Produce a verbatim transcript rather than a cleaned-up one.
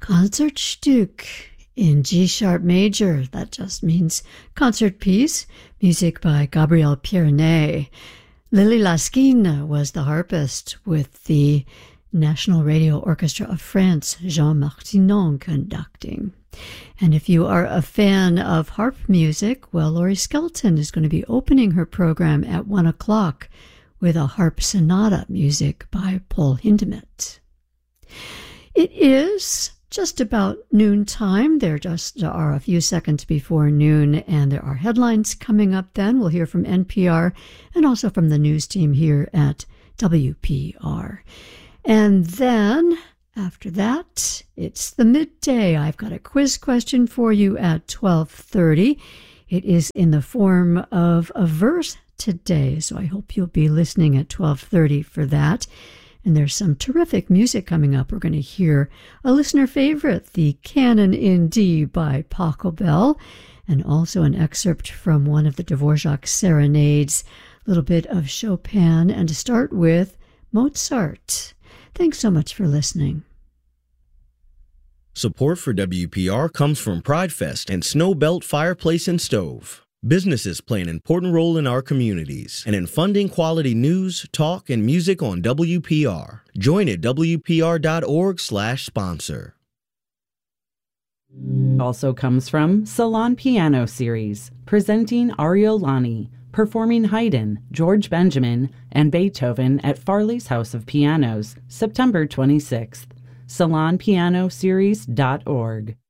Concertstück in G-sharp major. That just means concert piece, music by Gabriel Pierné. Lily Laskin was the harpist, with the National Radio Orchestra of France, Jean Martinon, conducting. And if you are a fan of harp music, well, Laurie Skelton is going to be opening her program at one o'clock with a harp sonata, music by Paul Hindemith. It is just about noontime. There just are a few seconds before noon, and there are headlines coming up then. We'll hear from N P R and also from the news team here at W P R. And then, after that, it's the midday. I've got a quiz question for you at twelve thirty. It is in the form of a verse today, so I hope you'll be listening at twelve thirty for that. And there's some terrific music coming up. We're going to hear a listener favorite, the Canon in D by Pachelbel, and also an excerpt from one of the Dvorak serenades, a little bit of Chopin, and to start with, Mozart. Thanks so much for listening. Support for W P R comes from PrideFest and Snowbelt Fireplace and Stove. Businesses play an important role in our communities and in funding quality news, talk, and music on W P R. Join at W P R dot org slash sponsor. Also comes from Salon Piano Series, presenting Ariolani, performing Haydn, George Benjamin, and Beethoven at Farley's House of Pianos, September twenty-sixth. salon piano series dot org.